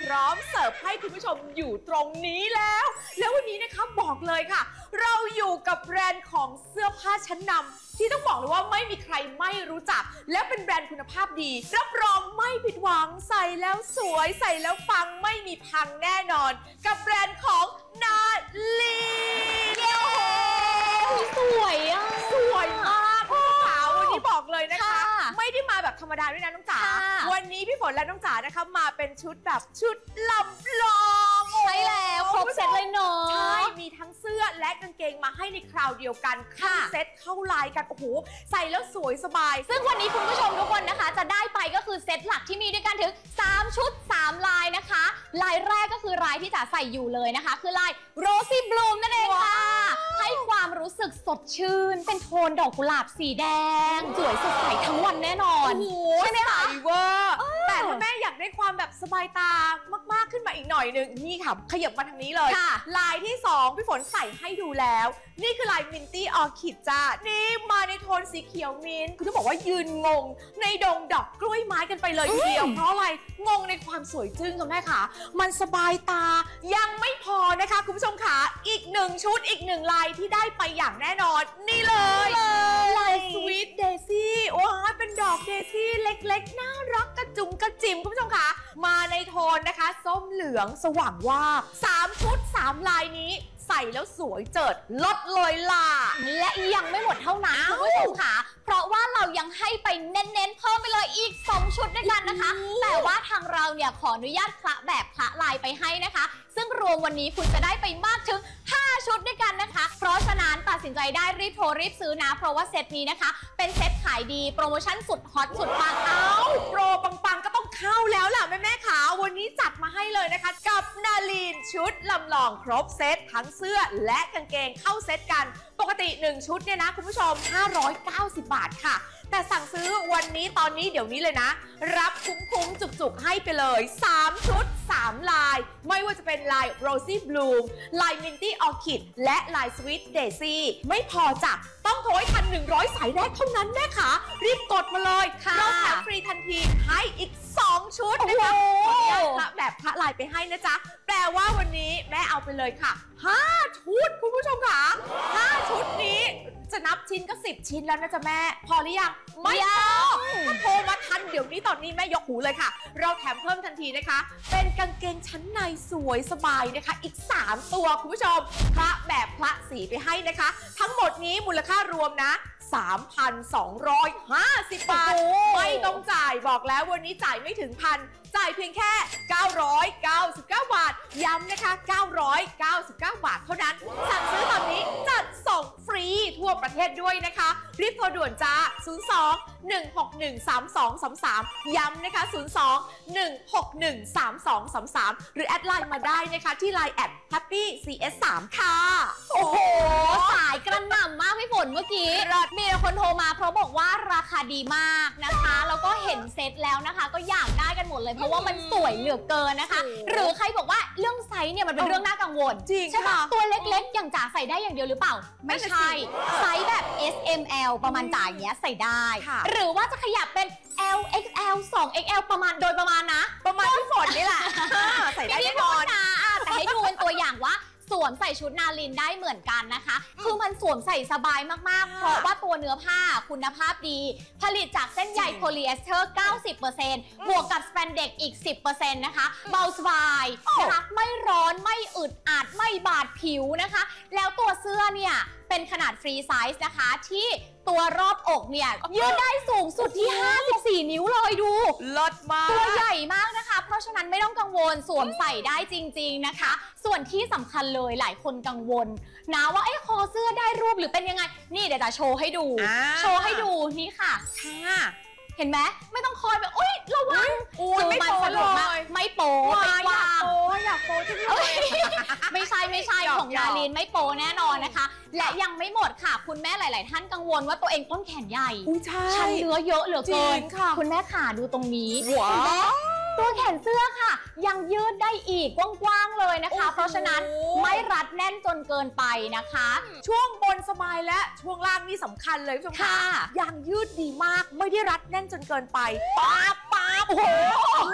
ร้อมเสิร์ฟให้คุณผู้ชมอยู่ตรงนี้แล้ววันนี้นะคะบอกเลยค่ะเราอยู่กับแบรนด์ของเสื้อผ้าชั้นนำที่ต้องบอกเลยว่าไม่มีใครไม่รู้จักและเป็นแบรนด์คุณภาพดีรับรองไม่ผิดหวังใส่แล้วสวยใส่แล้วปังไม่มีพังแน่นอนกับแบรนด์ของนาลีสวยอ่ะสวยมากคุณสาววันนี้บอกเลยนะคะไม่ได้มาแบบธรรมดาด้วยนะน้องจ๋าวันนี้พี่ฝนและน้องจ๋านะคะมาเป็นชุดแบบชุดลำลองใช่แล้วครบเซตเลยเนาะใช่มีทั้งเสื้อและกางเกงมาให้ในคราวเดียวกันเข้าเซตเข้าลายกันโอ้โหใส่แล้วสวยสบายซึ่งวันนี้คุณผู้ชมทุกคนนะคะจะได้ไปก็คือเซตหลักที่มีด้วยกันถึง3ชุด3ลายนะคะลายแรกก็คือลายที่จ๋าใส่อยู่เลยนะคะคือลาย Rosy Bloom นั่นเองค่ะให้ความรู้สึกสดชื่นเป็นโทนดอกกุหลาบสีแดงสวยสดใสทั้งวันแน่นอนโอ้โหใช่ไหมคะเวอร์แต่ถ้าแม่อยากได้ความแบบสบายตามากๆขึ้นมาอีกหน่อยนึงนี่ค่ะขยับมาทางนี้เลยลายที่2พี่ฝนใส่ให้ดูแล้วนี่คือลายมินตี้ออคิดจ้านี่มาในโทนสีเขียวมิ้นคือต้องบอกว่ายืนงงในดงดอกกล้วยไม้กันไปเลยทีเดียวเพราะอะไรงงในความสวยจึ้งค่ะแม่ค่ะมันสบายตายังไม่พอนะคะคุณผู้ชมค่ะอีก1ชุดอีก1ลายที่ได้ไปอย่างแน่นอนนี่เลยลายสวีทเดซี่โอ้ยเป็นดอกเดซี่เล็กๆน่ารักกระจุ๋มกระจิ๋มคุณผู้ชมค่ะมาในโทนนะคะส้มเหลืองสว่างวาบ3ชุด3ลายนี้ใส่แล้วสวยเจิดลดเลยล่ะและยังไม่หมดเท่านั้นคุณผู้ชมค่ะเพราะว่าเรายังให้ไปเน้นๆเพิ่มไปเลยอีก2ชุดด้วยกันนะคะแต่ว่าทางเราเนี่ยขออนุญาตคละแบบคละลายไปให้นะคะซึ่งรวมวันนี้คุณจะได้ไปมากถึง5ชุดด้วยกันนะคะเพราะฉะนั้นตัดสินใจได้รีบโทรรีบซื้อนะเพราะว่าเซตนี้นะคะเป็นเซตขายดีโปรโมชั่นสุดฮอตสุดปังโปรปังๆก็ต้องเข้าแล้วล่ะแม่ๆขาวันนี้จัดมาให้เลยนะคะกับนาลีนชุดลำลองครบเซตทั้งเสื้อและกางเกงเข้าเซตกันปกติ1ชุดเนี่ยนะคุณผู้ชม590 บาทค่ะแต่สั่งซื้อวันนี้ตอนนี้เดี๋ยวนี้เลยนะรับคุ้มๆจุกๆให้ไปเลย3ชุด3ลายไม่ว่าจะเป็นลาย Rosy Bloom ลาย Minty Orchid และลาย Sweet Daisy ไม่พอจ้ะต้องโทรให้ทัน100สายแรกเท่านั้นแม่ค่ะรีบกดมาเลยเราแถมฟรีทันทีให้อีก2ชุดนะคะขออนุญาตคละแบบคละลายไปให้นะจ๊ะแปลว่าวันนี้แม่เอาไปเลยค่ะ5ชุดคุณผู้ชมค่ะ5ชุดนี้จะนับชิ้นก็10ชิ้นแล้วนะจ๊ะแม่พอหรือยังไม่พอถ้าโทรมาทันเดี๋ยวนี้ตอนนี้แม่ยกหูเลยค่ะเราแถมเพิ่มทันทีนะคะเป็นกางเกงชั้นในสวยสบายนะคะอีก3ตัวคุณผู้ชมคละแบบคละสีไปให้นะคะทั้งหมดนี้มูลค่ารวมนะ3,250 บาทไม่ต้องจ่ายบอกแล้ววันนี้จ่ายไม่ถึงพันจ่ายเพียงแค่999 บาทย้ำนะคะ999 บาทเท่านั้นสั่งซื้อตอนนี้จัดส่งฟรีทั่วประเทศด้วยนะคะรีบโทรด่วนจ้า02-161-3233ย้ำนะคะ02-161-3233หรือแอดไลน์มาได้นะคะที่ Line @happycs3 ค่ะโอ้โหสายกระหน่ำมากพี่ฝนเมื่อกี้มีคนโทรมาเพราะบอกว่าราคาดีมากนะคะแล้วก็เห็นเซตแล้วนะคะก็อยากได้กันหมดเลยเพราะว่ามันสวยเหลือเกินนะคะหรือใครบอกว่าเรื่องไซส์เนี่ยมันเป็นเรื่องน่ากังวลจริงใช่ปะตัวเล็กๆอย่างจ๋าใส่ได้อย่างเดียวหรือเปล่าไม่ใช่ไซส์แบบ S M L ประมาณจ๋าอย่างเงี้ยใส่ได้หรือว่าจะขยับเป็น L XL 2 XL ประมาณโดยประมาณนะประมาณที่ฝนนี่แหละใส่ได้แน่นอนนะแต่ให้ดูเป็นตัวอย่างว่าสวมใส่ชุดนาลินได้เหมือนกันนะคะคือมันสวมใส่สบายมากๆเพราะว่าตัวเนื้อผ้าคุณภาพดีผลิตจากเส้นใยโพลีเอสเตอร์ 90% บวกกับสแปนเด็กอีก 10% นะคะเบาสบายนะคะไม่ร้อนไม่อึดอัดไม่บาดผิวนะคะแล้วตัวเสื้อเนี่ยเป็นขนาดฟรีไซส์นะคะที่ตัวรอบอกเนี่ยยืดได้สูงสุดที่54นิ้วเลยดูลดมากตัวใหญ่มากนะคะเพราะฉะนั้นไม่ต้องกังวลสวมใส่ได้จริงๆนะคะส่วนที่สำคัญเลยหลายคนกังวลนะว่าคอเสื้อได้รูปหรือเป็นยังไงนี่เดี๋ยวจะโชว์ให้ดูนี่ค่ะเห็นไหมไม่ต้องคอยแบบอุ๊ยระวังไม่โป๊เลยไม่โป๊ไม่กว้างอยากโป๊จังเลยไม่ใช่ของนาลินไม่โป๊แน่นอนนะคะและยังไม่หมดค่ะคุณแม่หลายๆท่านกังวลว่าตัวเองต้นแขนใหญ่ชั้นเนื้อเยอะเหลือเกินคุณแม่ขาดูตรงนี้ตัวแขนเสื้อค่ะยังยืดได้อีกกว้างๆเลยนะคะเพราะฉะนั้นไม่รัดแน่นจนเกินไปนะคะช่วงบนสบายและช่วงล่างนี่สำคัญเลยคุณผู้ชมค่ะยังยืดดีมากไม่ได้รัดแน่นจนเกินไปป๊าบโอ้โห